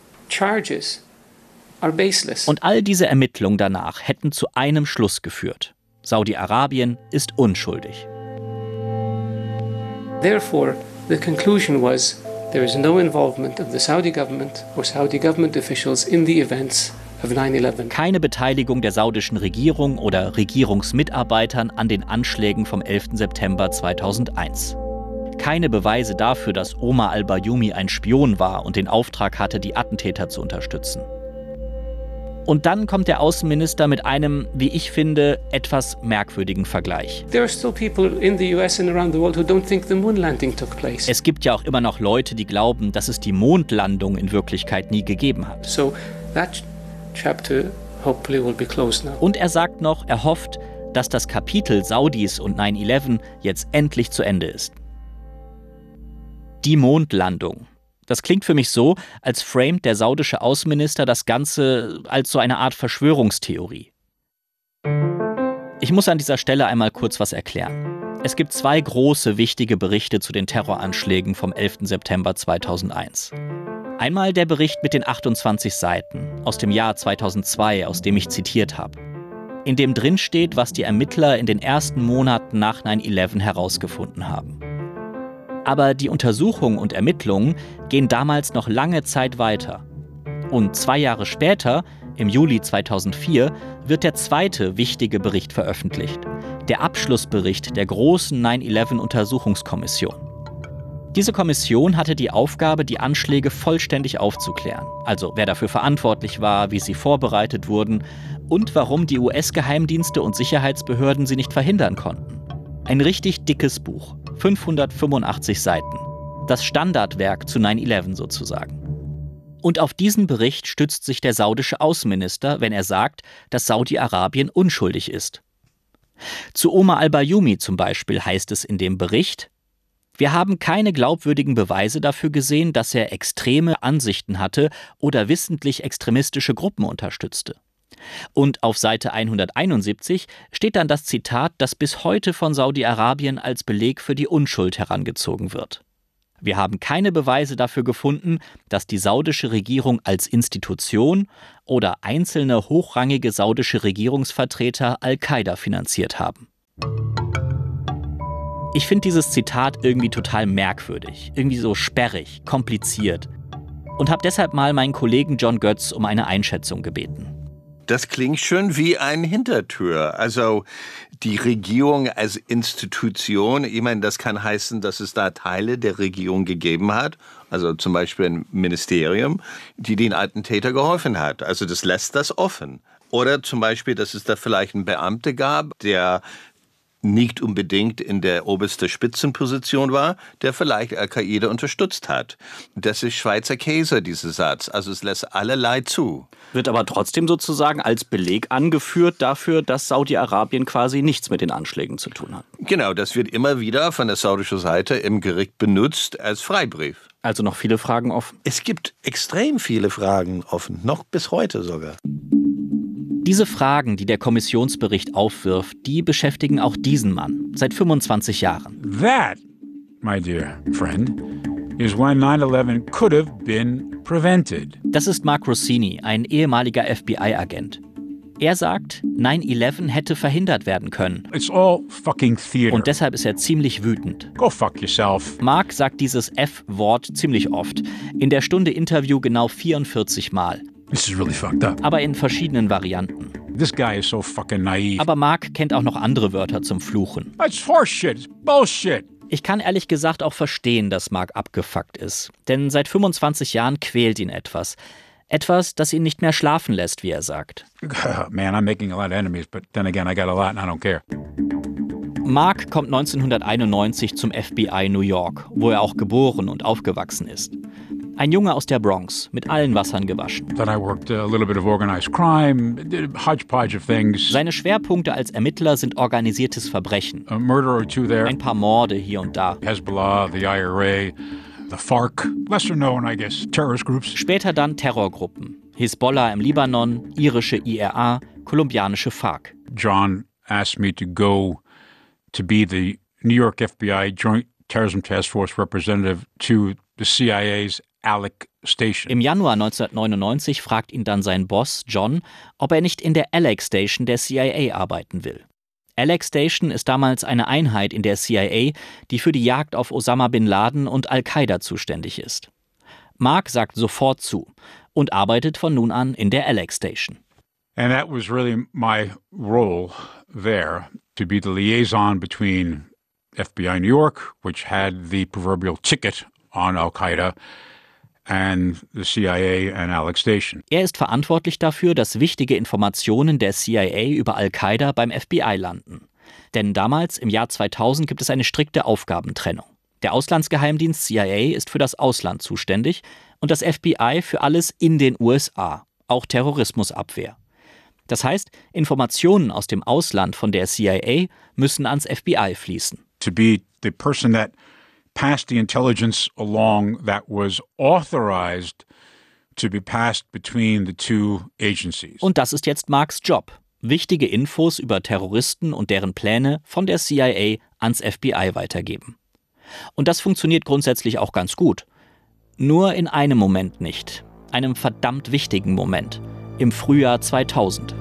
charges are baseless. Und all diese Ermittlungen danach hätten zu einem Schluss geführt. Saudi-Arabien ist unschuldig. Therefore, the conclusion was there is no involvement of the Saudi government or Saudi government officials in the events of nine eleven. Keine Beteiligung der saudischen Regierung oder Regierungsmitarbeitern an den Anschlägen vom elften September zweitausendeins. Keine Beweise dafür, dass Omar al-Bayoumi ein Spion war und den Auftrag hatte, die Attentäter zu unterstützen. Und dann kommt der Außenminister mit einem, wie ich finde, etwas merkwürdigen Vergleich. There are still people in the U S and around the world who don't think the moon landing took place. Es gibt ja auch immer noch Leute, die glauben, dass es die Mondlandung in Wirklichkeit nie gegeben hat. So that chapter hopefully will be closed now. Und er sagt noch, er hofft, dass das Kapitel Saudis und nine eleven jetzt endlich zu Ende ist. Die Mondlandung. Das klingt für mich so, als framet der saudische Außenminister das Ganze als so eine Art Verschwörungstheorie. Ich muss an dieser Stelle einmal kurz was erklären. Es gibt zwei große, wichtige Berichte zu den Terroranschlägen vom elften September zweitausendeins. Einmal der Bericht mit den achtundzwanzig Seiten aus dem Jahr zweitausendzwei, aus dem ich zitiert habe. In dem drin steht, was die Ermittler in den ersten Monaten nach nine eleven herausgefunden haben. Aber die Untersuchungen und Ermittlungen gehen damals noch lange Zeit weiter. Und zwei Jahre später, im Juli zweitausendvier, wird der zweite wichtige Bericht veröffentlicht. Der Abschlussbericht der großen nine eleven Untersuchungskommission. Diese Kommission hatte die Aufgabe, die Anschläge vollständig aufzuklären. Also wer dafür verantwortlich war, wie sie vorbereitet wurden und warum die U S-Geheimdienste und Sicherheitsbehörden sie nicht verhindern konnten. Ein richtig dickes Buch. fünfhundertfünfundachtzig Seiten. Das Standardwerk zu nine eleven sozusagen. Und auf diesen Bericht stützt sich der saudische Außenminister, wenn er sagt, dass Saudi-Arabien unschuldig ist. Zu Omar al-Bayoumi zum Beispiel heißt es in dem Bericht: Wir haben keine glaubwürdigen Beweise dafür gesehen, dass er extreme Ansichten hatte oder wissentlich extremistische Gruppen unterstützte. Und auf Seite hunderteinundsiebzig steht dann das Zitat, das bis heute von Saudi-Arabien als Beleg für die Unschuld herangezogen wird. Wir haben keine Beweise dafür gefunden, dass die saudische Regierung als Institution oder einzelne hochrangige saudische Regierungsvertreter Al-Qaida finanziert haben. Ich finde dieses Zitat irgendwie total merkwürdig, irgendwie so sperrig, kompliziert und habe deshalb mal meinen Kollegen John Götz um eine Einschätzung gebeten. Das klingt schon wie eine Hintertür. Also die Regierung als Institution, ich meine, das kann heißen, dass es da Teile der Regierung gegeben hat, also zum Beispiel ein Ministerium, die den Attentäter geholfen hat. Also das lässt das offen. Oder zum Beispiel, dass es da vielleicht einen Beamte gab, der nicht unbedingt in der obersten Spitzenposition war, der vielleicht Al-Qaida unterstützt hat. Das ist Schweizer Käse, dieser Satz. Also es lässt allerlei zu. Wird aber trotzdem sozusagen als Beleg angeführt dafür, dass Saudi-Arabien quasi nichts mit den Anschlägen zu tun hat. Genau, das wird immer wieder von der saudischen Seite im Gericht benutzt als Freibrief. Also noch viele Fragen offen? Es gibt extrem viele Fragen offen, noch bis heute sogar. Diese Fragen, die der Kommissionsbericht aufwirft, die beschäftigen auch diesen Mann seit fünfundzwanzig Jahren. That, my dear friend, is why nine eleven could have been prevented. Das ist Mark Rossini, ein ehemaliger F B I-Agent. Er sagt, nine eleven hätte verhindert werden können. It's all fucking theater. Und deshalb ist er ziemlich wütend. Go fuck yourself. Mark sagt dieses F-Wort ziemlich oft. In der Stunde Interview genau vierundvierzig Mal. This is really fucked up. Aber in verschiedenen Varianten. This guy is so fucking naive. Aber Mark kennt auch noch andere Wörter zum Fluchen. That's horseshit. It's bullshit. Ich kann ehrlich gesagt auch verstehen, dass Mark abgefuckt ist. Denn seit fünfundzwanzig Jahren quält ihn etwas. Etwas, das ihn nicht mehr schlafen lässt, wie er sagt. Man, I'm making a lot of enemies, but then again, I got a lot and I don't care. Mark kommt neunzehnhunderteinundneunzig zum F B I New York, wo er auch geboren und aufgewachsen ist. Ein Junge aus der Bronx, mit allen Wassern gewaschen. Then I worked a little bit of organized crime, did a hodgepodge of things. Seine Schwerpunkte als Ermittler sind organisiertes Verbrechen. A murder or two there. Ein paar Morde hier und da. Hezbollah, the I R A, the FARC, lesser known, I guess, terrorist groups. Später dann Terrorgruppen. Hisbollah im Libanon, irische I R A, kolumbianische FARC. John asked me to go to be the New York F B I Joint Terrorism Task Force representative to the C I A's Alec Station. Im Januar neunzehnhundertneunundneunzig fragt ihn dann sein Boss, John, ob er nicht in der Alec Station der C I A arbeiten will. Alec Station ist damals eine Einheit in der C I A, die für die Jagd auf Osama bin Laden und Al-Qaida zuständig ist. Mark sagt sofort zu und arbeitet von nun an in der Alec Station. And that was really my role there, to be the liaison between F B I New York, which had the proverbial ticket on Al-Qaida, and the C I A and Alec Station. Er ist verantwortlich dafür, dass wichtige Informationen der C I A über Al-Qaida beim F B I landen. Denn damals, im Jahr zweitausend, gibt es eine strikte Aufgabentrennung. Der Auslandsgeheimdienst C I A ist für das Ausland zuständig und das F B I für alles in den U S A, auch Terrorismusabwehr. Das heißt, Informationen aus dem Ausland von der C I A müssen ans F B I fließen. To be the person that passed the intelligence along that was authorized to be passed between the two agencies. Und das ist jetzt Marks Job. Wichtige Infos über Terroristen und deren Pläne von der C I A ans F B I weitergeben. Und das funktioniert grundsätzlich auch ganz gut. Nur in einem Moment nicht. Einem verdammt wichtigen Moment. Im Frühjahr zweitausend.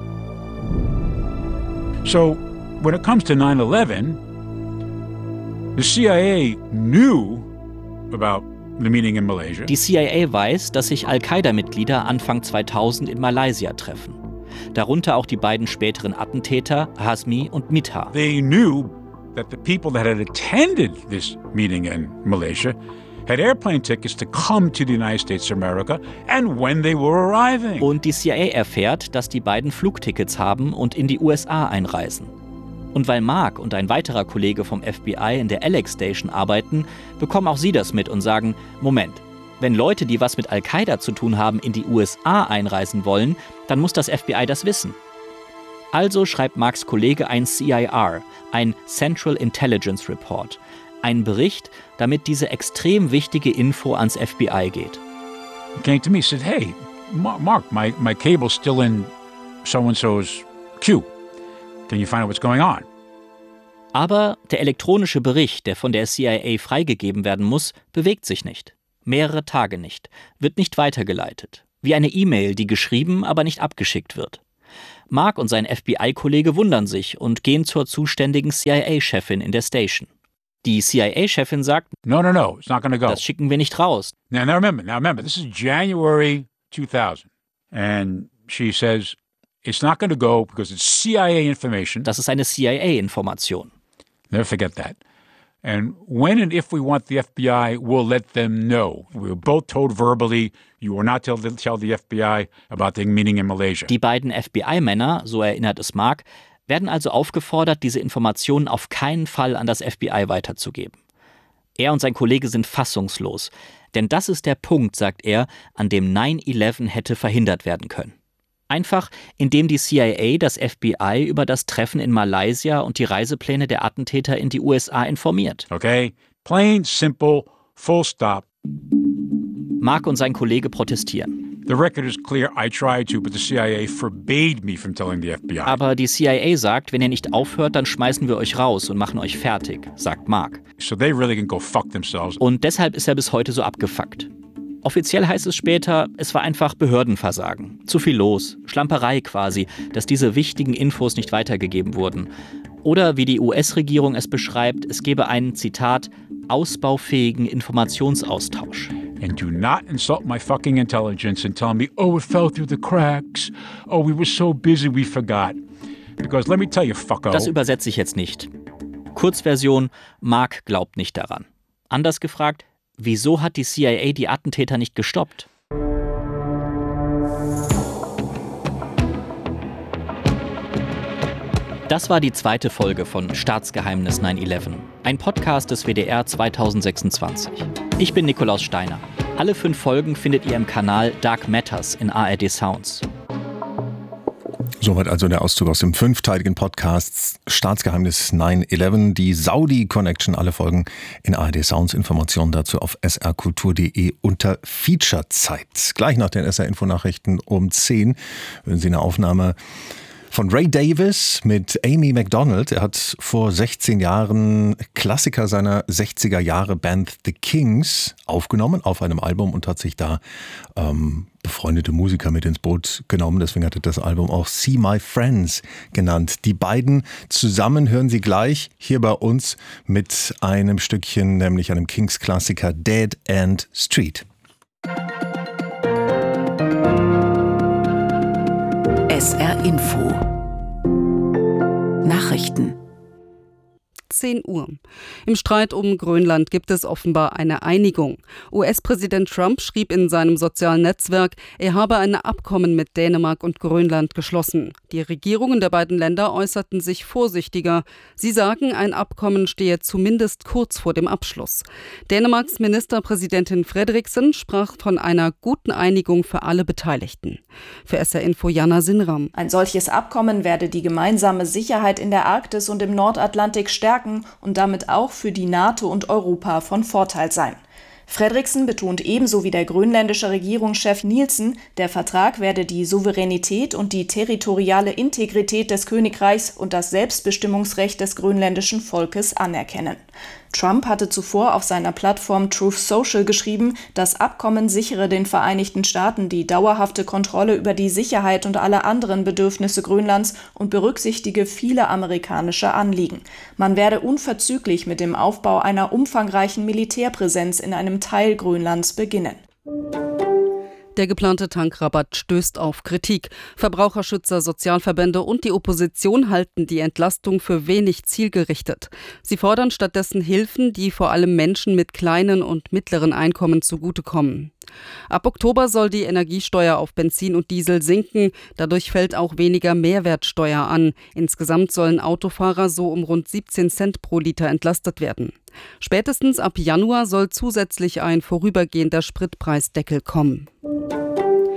So, when it comes to nine eleven, the C I A knew about the meeting in Malaysia. Die C I A weiß, dass sich Al-Qaida-Mitglieder Anfang zweitausend in Malaysia treffen. Darunter auch die beiden späteren Attentäter, Hazmi und Mitha. They knew that the people that had attended this meeting in Malaysia had airplane tickets to come to the United States of America and when they were arriving. Und die C I A erfährt, dass die beiden Flugtickets haben und in die U S A einreisen. Und weil Mark und ein weiterer Kollege vom F B I in der Alec Station arbeiten, bekommen auch sie das mit und sagen, Moment, wenn Leute, die was mit Al-Qaida zu tun haben, in die U S A einreisen wollen, dann muss das F B I das wissen. Also schreibt Marks Kollege ein C I R, ein Central Intelligence Report, einen Bericht, damit diese extrem wichtige Info ans F B I geht. He came to me and said, hey, Mark, my, my cable's still in so-and-so's queue. Can you find out what's going on? Aber der elektronische Bericht, der von der C I A freigegeben werden muss, bewegt sich nicht. Mehrere Tage nicht, wird nicht weitergeleitet. Wie eine E-Mail, die geschrieben, aber nicht abgeschickt wird. Mark und sein F B I-Kollege wundern sich und gehen zur zuständigen C I A-Chefin in der Station. Die C I A-Chefin sagt, No, no, no, it's not going to go. Das schicken wir nicht raus. Now, now remember, now remember, this is January two thousand. And she says, it's not going to go because it's C I A information. Das ist eine C I A-Information. Never forget that. And when and if we want the F B I, we'll let them know. We were both told verbally, you are not to tell the F B I about the meeting in Malaysia. Die beiden F B I-Männer, so erinnert es Mark, werden also aufgefordert, diese Informationen auf keinen Fall an das F B I weiterzugeben. Er und sein Kollege sind fassungslos. Denn das ist der Punkt, sagt er, an dem nine eleven hätte verhindert werden können. Einfach, indem die C I A das F B I über das Treffen in Malaysia und die Reisepläne der Attentäter in die U S A informiert. Okay, plain, simple, full stop. Mark und sein Kollege protestieren. The record is clear, I tried to, but the C I A forbade me from telling the F B I. Aber die C I A sagt, wenn ihr nicht aufhört, dann schmeißen wir euch raus und machen euch fertig, sagt Mark. So they really can go fuck themselves. Und deshalb ist er bis heute so abgefuckt. Offiziell heißt es später, es war einfach Behördenversagen. Zu viel los, Schlamperei quasi, dass diese wichtigen Infos nicht weitergegeben wurden. Oder wie die U S-Regierung es beschreibt, es gebe einen, Zitat, ausbaufähigen Informationsaustausch. And do not insult my fucking intelligence and tell me, oh, it fell through the cracks. Oh, we were so busy we forgot. Because let me tell you, fucko. Das übersetze ich jetzt nicht. Kurzversion, Mark glaubt nicht daran. Anders gefragt, wieso hat die C I A die Attentäter nicht gestoppt? Das war die zweite Folge von Staatsgeheimnis nine eleven, ein Podcast des W D R zweitausendsechsundzwanzig. Ich bin Nikolaus Steiner. Alle fünf Folgen findet ihr im Kanal Dark Matters in A R D Sounds. Soweit also der Auszug aus dem fünfteiligen Podcast Staatsgeheimnis nine eleven, die Saudi-Connection, alle Folgen in A R D Sounds. Informationen dazu auf s r kultur punkt d e unter Feature-Zeit. Gleich nach den S R-Info-Nachrichten um zehn hören Sie eine Aufnahme von Ray Davies mit Amy Macdonald. Er hat vor sechzehn Jahren Klassiker seiner sechziger Jahre Band The Kings aufgenommen auf einem Album und hat sich da ähm, befreundete Musiker mit ins Boot genommen. Deswegen hat er das Album auch See My Friends genannt. Die beiden zusammen hören Sie gleich hier bei uns mit einem Stückchen, nämlich einem Kings-Klassiker Dead End Street. S R Info Nachrichten. zehn Uhr. Im Streit um Grönland gibt es offenbar eine Einigung. U S-Präsident Trump schrieb in seinem sozialen Netzwerk, er habe ein Abkommen mit Dänemark und Grönland geschlossen. Die Regierungen der beiden Länder äußerten sich vorsichtiger. Sie sagen, ein Abkommen stehe zumindest kurz vor dem Abschluss. Dänemarks Ministerpräsidentin Frederiksen sprach von einer guten Einigung für alle Beteiligten. Für S R Info Jana Sinram. Ein solches Abkommen werde die gemeinsame Sicherheit in der Arktis und im Nordatlantik stärken und damit auch für die NATO und Europa von Vorteil sein. Frederiksen betont ebenso wie der grönländische Regierungschef Nielsen, der Vertrag werde die Souveränität und die territoriale Integrität des Königreichs und das Selbstbestimmungsrecht des grönländischen Volkes anerkennen. Trump hatte zuvor auf seiner Plattform Truth Social geschrieben, das Abkommen sichere den Vereinigten Staaten die dauerhafte Kontrolle über die Sicherheit und alle anderen Bedürfnisse Grönlands und berücksichtige viele amerikanische Anliegen. Man werde unverzüglich mit dem Aufbau einer umfangreichen Militärpräsenz in einem Teil Grönlands beginnen. Der geplante Tankrabatt stößt auf Kritik. Verbraucherschützer, Sozialverbände und die Opposition halten die Entlastung für wenig zielgerichtet. Sie fordern stattdessen Hilfen, die vor allem Menschen mit kleinen und mittleren Einkommen zugutekommen. Ab Oktober soll die Energiesteuer auf Benzin und Diesel sinken. Dadurch fällt auch weniger Mehrwertsteuer an. Insgesamt sollen Autofahrer so um rund siebzehn Cent pro Liter entlastet werden. Spätestens ab Januar soll zusätzlich ein vorübergehender Spritpreisdeckel kommen.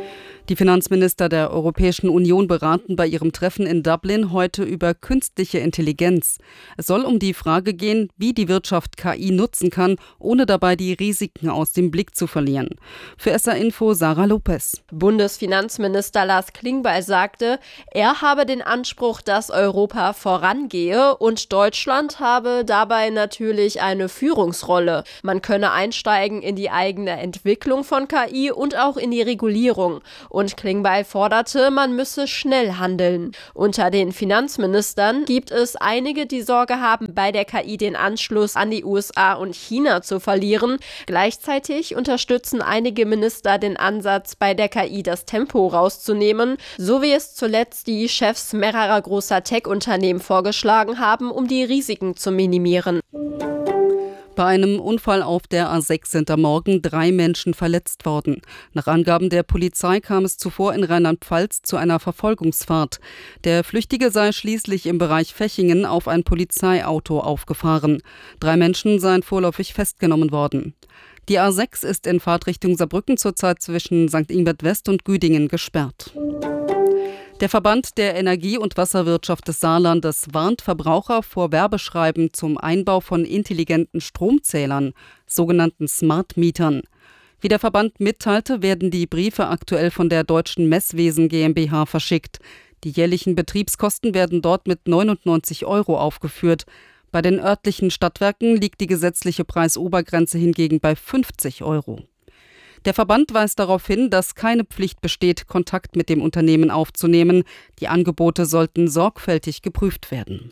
Die Finanzminister der Europäischen Union beraten bei ihrem Treffen in Dublin heute über künstliche Intelligenz. Es soll um die Frage gehen, wie die Wirtschaft K I nutzen kann, ohne dabei die Risiken aus dem Blick zu verlieren. Für S R Info Sarah Lopez. Bundesfinanzminister Lars Klingbeil sagte, er habe den Anspruch, dass Europa vorangehe und Deutschland habe dabei natürlich eine Führungsrolle. Man könne einsteigen in die eigene Entwicklung von K I und auch in die Regulierung. Und Klingbeil forderte, man müsse schnell handeln. Unter den Finanzministern gibt es einige, die Sorge haben, bei der K I den Anschluss an die U S A und China zu verlieren. Gleichzeitig unterstützen einige Minister den Ansatz, bei der K I das Tempo rauszunehmen, so wie es zuletzt die Chefs mehrerer großer Tech-Unternehmen vorgeschlagen haben, um die Risiken zu minimieren. Bei einem Unfall auf der A sechs sind am Morgen drei Menschen verletzt worden. Nach Angaben der Polizei kam es zuvor in Rheinland-Pfalz zu einer Verfolgungsfahrt. Der Flüchtige sei schließlich im Bereich Fechingen auf ein Polizeiauto aufgefahren. Drei Menschen seien vorläufig festgenommen worden. Die A sechs ist in Fahrtrichtung Saarbrücken zurzeit zwischen Sankt Ingbert West und Güdingen gesperrt. Der Verband der Energie- und Wasserwirtschaft des Saarlandes warnt Verbraucher vor Werbeschreiben zum Einbau von intelligenten Stromzählern, sogenannten Smart Mietern. Wie der Verband mitteilte, werden die Briefe aktuell von der Deutschen Messwesen GmbH verschickt. Die jährlichen Betriebskosten werden dort mit neunundneunzig Euro aufgeführt. Bei den örtlichen Stadtwerken liegt die gesetzliche Preisobergrenze hingegen bei fünfzig Euro. Der Verband weist darauf hin, dass keine Pflicht besteht, Kontakt mit dem Unternehmen aufzunehmen. Die Angebote sollten sorgfältig geprüft werden.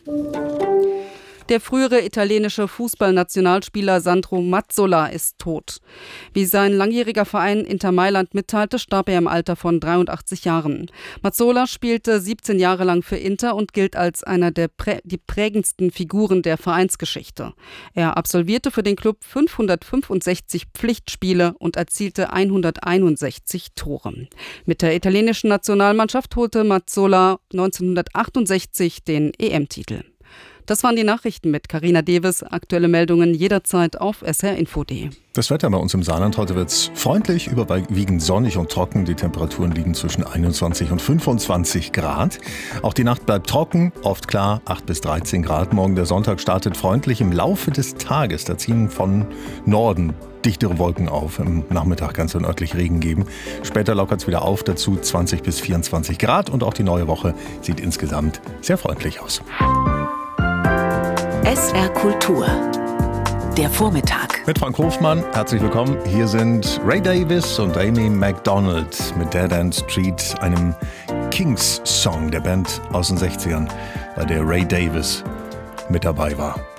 Der frühere italienische Fußballnationalspieler Sandro Mazzola ist tot. Wie sein langjähriger Verein Inter Mailand mitteilte, starb er im Alter von dreiundachtzig Jahren. Mazzola spielte siebzehn Jahre lang für Inter und gilt als einer der prä- die prägendsten Figuren der Vereinsgeschichte. Er absolvierte für den Klub fünfhundertfünfundsechzig Pflichtspiele und erzielte hunderteinundsechzig Tore. Mit der italienischen Nationalmannschaft holte Mazzola neunzehnhundertachtundsechzig den E M-Titel. Das waren die Nachrichten mit Carina Deves. Aktuelle Meldungen jederzeit auf s r info punkt d e. Das Wetter bei uns im Saarland heute wird es freundlich, überwiegend sonnig und trocken. Die Temperaturen liegen zwischen einundzwanzig und fünfundzwanzig Grad. Auch die Nacht bleibt trocken, oft klar, acht bis dreizehn Grad. Morgen der Sonntag startet freundlich im Laufe des Tages. Da ziehen von Norden dichtere Wolken auf. Im Nachmittag kann es dann örtlich Regen geben. Später lockert es wieder auf, dazu zwanzig bis vierundzwanzig Grad. Und auch die neue Woche sieht insgesamt sehr freundlich aus. S R Kultur. Der Vormittag. Mit Frank Hofmann, herzlich willkommen. Hier sind Ray Davies und Amy Macdonald mit Dead End Street, einem Kings-Song der Band aus den sechzigern, bei der Ray Davies mit dabei war.